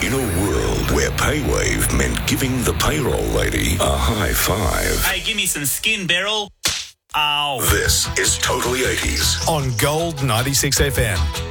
In a world where PayWave meant giving the payroll lady a high five. Hey, give me some skin, Beryl. Ow. This is Totally 80s on Gold 96 FM.